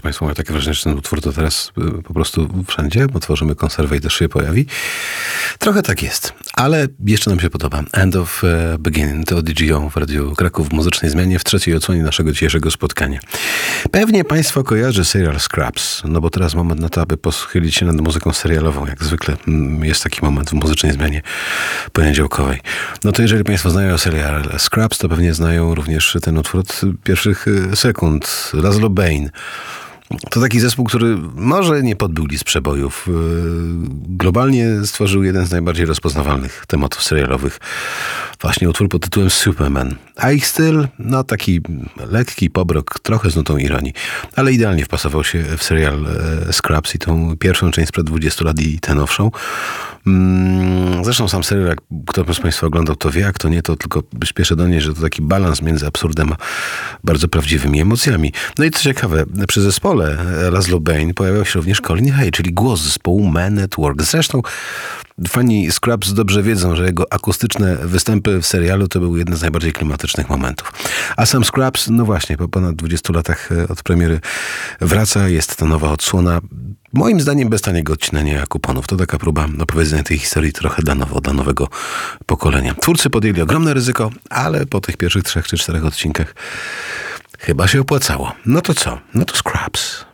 Państwo mają takie wrażenie, że ten utwór to teraz po prostu wszędzie, bo tworzymy konserwę i też się pojawi. Trochę tak jest, ale jeszcze nam się podoba. End of Beginning to DGO w Radiu Kraków w Muzycznej Zmianie w trzeciej odsłonie naszego dzisiejszego spotkania. Pewnie Państwo kojarzy serial Scrubs, no bo teraz moment na to, aby pochylić się nad muzyką serialową. Jak zwykle jest taki moment w Muzycznej Zmianie poniedziałkowej. No to jeżeli Państwo znają serial Scrubs, to pewnie znają również ten utwór od pierwszych sekund. Laszlo Bain. To taki zespół, który może nie podbił list przebojów. Globalnie stworzył jeden z najbardziej rozpoznawalnych tematów serialowych. Właśnie utwór pod tytułem Superman. A ich styl, no taki lekki pobrok, trochę z nutą ironii. Ale idealnie wpasował się w serial Scrubs i tą pierwszą część sprzed 20 lat i tę nowszą. Zresztą sam serial, jak kto z Państwa oglądał, to wie, jak to nie, to tylko śpieszę do niej, że to taki balans między absurdem a bardzo prawdziwymi emocjami. No i co ciekawe, przy zespole Laszlo Bain pojawiał się również Colin Hay, czyli głos zespołu Men at Work. Zresztą fani Scrubs dobrze wiedzą, że jego akustyczne występy w serialu to był jeden z najbardziej klimatycznych momentów. A sam Scrubs, no właśnie, po ponad 20 latach od premiery wraca, jest ta nowa odsłona. Moim zdaniem bez taniego odcinania kuponów. To taka próba opowiedzenia tej historii trochę dla nowego pokolenia. Twórcy podjęli ogromne ryzyko, ale po tych pierwszych 3 czy 4 odcinkach chyba się opłacało. No to co? No to Scrubs.